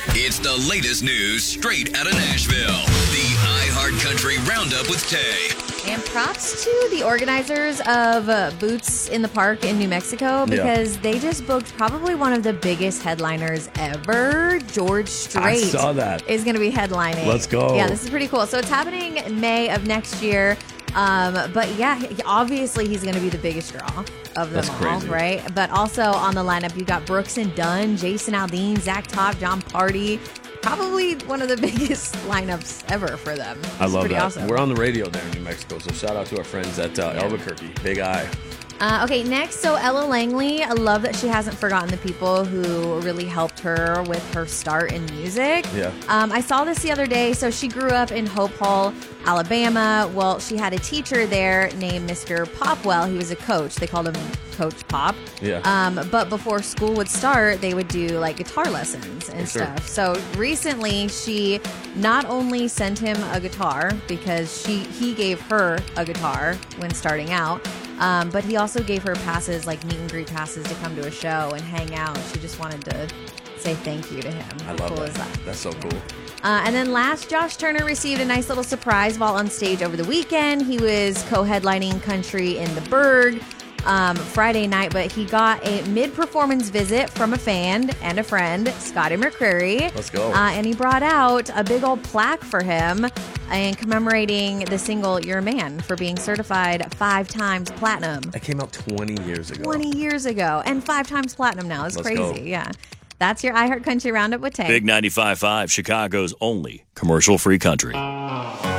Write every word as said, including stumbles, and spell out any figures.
It's the latest news straight out of Nashville. The iHeartCountry Roundup with Tay. And props to the organizers of uh, Boots in the Park in New Mexico because yeah. they just booked probably one of the biggest headliners ever. George Strait I saw that. is going to be headlining. Let's go. Yeah, this is pretty cool. So it's happening in May of next year. Um, but yeah, obviously he's going to be the biggest draw of them That's all, crazy. Right? But also on the lineup, you got Brooks and Dunn, Jason Aldean, Zach Top, John Party. Probably one of the biggest lineups ever for them. I love pretty that. Awesome. We're on the radio there in New Mexico, so shout out to our friends at uh, Yeah. Albuquerque. Big Eye. Uh, okay, next, so Ella Langley. I love that she hasn't forgotten the people who really helped her with her start in music. Yeah. Um, I saw this the other day. So she grew up in Hope Hall, Alabama. Well, she had a teacher there named Mister Popwell. He was a coach. They called him Coach Pop. Yeah. Um, but before school would start, they would do like guitar lessons and For sure. stuff. So recently, she not only sent him a guitar because she he gave her a guitar when starting out. Um, but he also gave her passes, like meet and greet passes, to come to a show and hang out. She just wanted to say thank you to him. I How love cool that. is that? That's so Yeah. cool. Uh, and then last, Josh Turner received a nice little surprise while on stage over the weekend. He was co-headlining Country in the Berg um, Friday night, but he got a mid-performance visit from a fan and a friend, Scotty McCreery. Let's go. Uh, and he brought out a big old plaque for him and commemorating the single You're a Man for being certified five times platinum. That came out twenty years ago. twenty years ago and five times platinum now. It's Let's crazy. go. Yeah. That's your iHeart Country Roundup with Tay. Big ninety-five point five, Chicago's only commercial-free country.